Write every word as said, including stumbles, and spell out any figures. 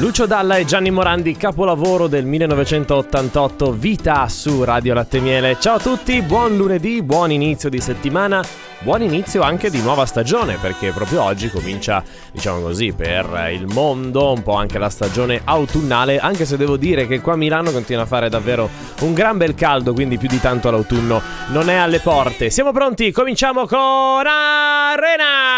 Lucio Dalla e Gianni Morandi, capolavoro del millenovecentottantotto, Vita su Radio Latte e Miele. Ciao a tutti, buon lunedì, buon inizio di settimana, buon inizio anche di nuova stagione, perché proprio oggi comincia, diciamo così, per il mondo un po' anche la stagione autunnale, anche se devo dire che qua a Milano continua a fare davvero un gran bel caldo, quindi più di tanto l'autunno non è alle porte. Siamo pronti? Cominciamo con Arena!